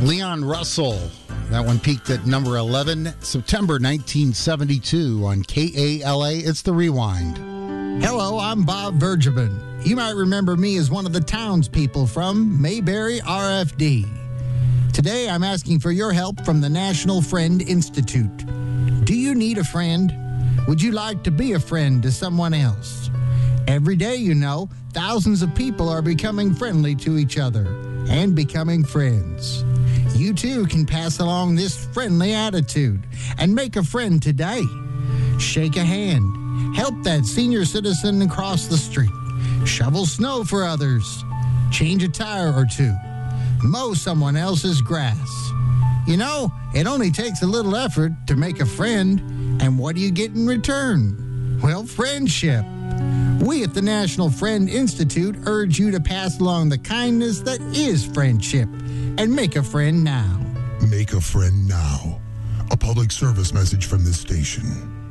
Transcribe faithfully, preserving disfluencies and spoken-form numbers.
Leon Russell. That one peaked at number eleven, September nineteen seventy-two on K A L A. It's The Rewind. Hello, I'm Bob Vergeben. You might remember me as one of the townspeople from Mayberry R F D. Today, I'm asking for your help from the National Friend Institute. Do you need a friend? Would you like to be a friend to someone else? Every day, you know, thousands of people are becoming friendly to each other and becoming friends. You too can pass along this friendly attitude and make a friend today. Shake a hand. Help that senior citizen across the street. Shovel snow for others. Change a tire or two. Mow someone else's grass. You know, it only takes a little effort to make a friend. And what do you get in return? Well, friendship. We at the National Friend Institute urge you to pass along the kindness that is friendship and make a friend now. Make a friend now. A public service message from this station.